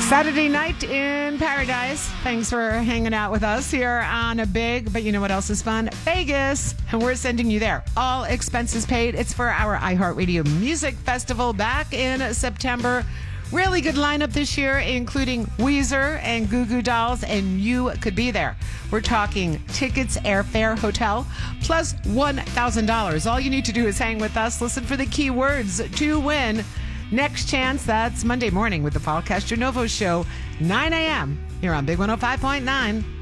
Saturday night in paradise. Thanks for hanging out with us here on a big, but you know what else is fun? Vegas. And we're sending you there. All expenses paid. It's for our iHeartRadio Music Festival back in September. Really good lineup this year, including Weezer and Goo Goo Dolls, and you could be there. We're talking tickets, airfare, hotel, plus $1,000. All you need to do is hang with us. Listen for the keywords to win. Next chance, that's Monday morning with the Paul Castronovo Show, 9 a.m. here on Big 105.9.